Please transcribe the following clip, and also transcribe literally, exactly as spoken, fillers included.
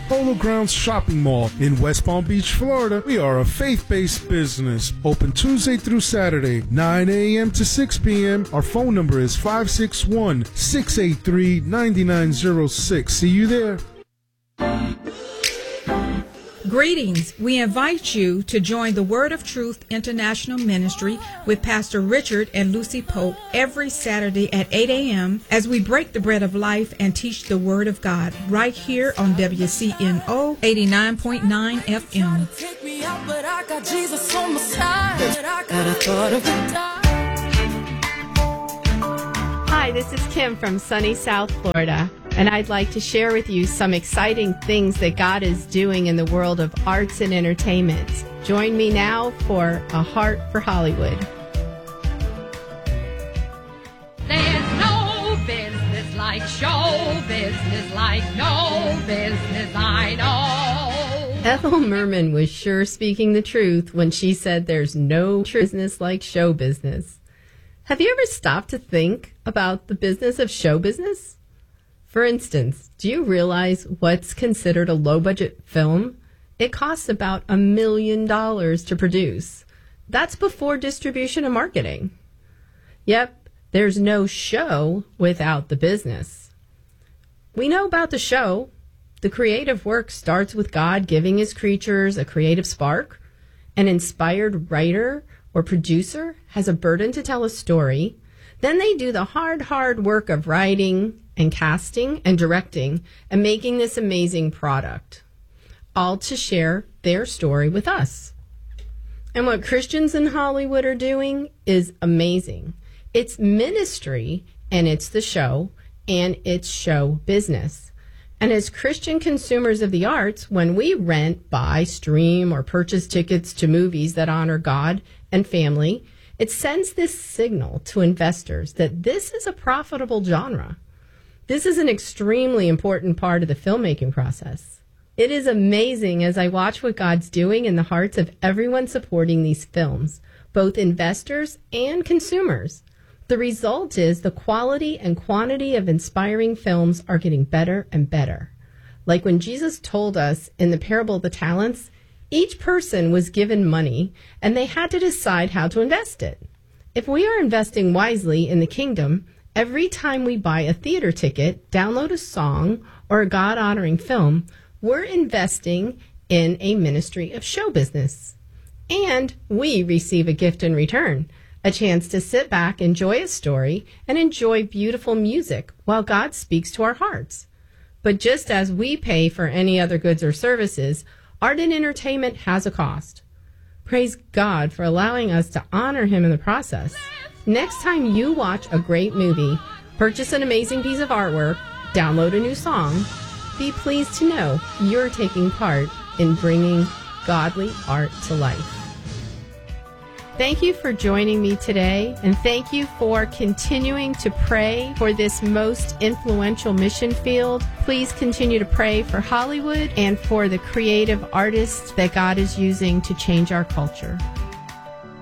Polo Grounds Shopping Mall in West Palm Beach, Florida. We are a faith-based business, open Tuesday through Saturday, nine a.m. to six p.m. Our phone number is five six one, six eight three, nine nine zero six. See you there. Greetings. We invite you to join the Word of Truth International Ministry with Pastor Richard and Lucy Pope every Saturday at eight a.m. as we break the bread of life and teach the Word of God right here on W C N O eighty-nine point nine F M. Take me out, but I got Jesus on my side. Got a thought of Hi, this is Kim from sunny South Florida, and I'd like to share with you some exciting things that God is doing in the world of arts and entertainment. Join me now for A Heart for Hollywood. There's no business like show business, like no business I know. Ethel Merman was sure speaking the truth when she said there's no business like show business. Have you ever stopped to think about the business of show business? For instance, do you realize what's considered a low-budget film? It costs about a million dollars to produce. That's before distribution and marketing. Yep, there's no show without the business. We know about the show. The creative work starts with God giving his creatures a creative spark. An inspired writer or producer has a burden to tell a story. Then they do the hard, hard work of writing and casting and directing and making this amazing product, all to share their story with us. And what Christians in Hollywood are doing is amazing. It's ministry, and it's the show, and it's show business. And as Christian consumers of the arts, when we rent, buy, stream, or purchase tickets to movies that honor God and family, it sends this signal to investors that this is a profitable genre. This is an extremely important part of the filmmaking process. It is amazing as I watch what God's doing in the hearts of everyone supporting these films, both investors and consumers. The result is the quality and quantity of inspiring films are getting better and better. Like when Jesus told us in the parable of the talents, each person was given money and they had to decide how to invest it. If we are investing wisely in the kingdom, every time we buy a theater ticket, download a song, or a God-honoring film, we're investing in a ministry of show business. And we receive a gift in return, a chance to sit back, enjoy a story, and enjoy beautiful music while God speaks to our hearts. But just as we pay for any other goods or services, art and entertainment has a cost. Praise God for allowing us to honor him in the process. Next time you watch a great movie, purchase an amazing piece of artwork, download a new song, be pleased to know you're taking part in bringing godly art to life. Thank you for joining me today, and thank you for continuing to pray for this most influential mission field. Please continue to pray for Hollywood and for the creative artists that God is using to change our culture.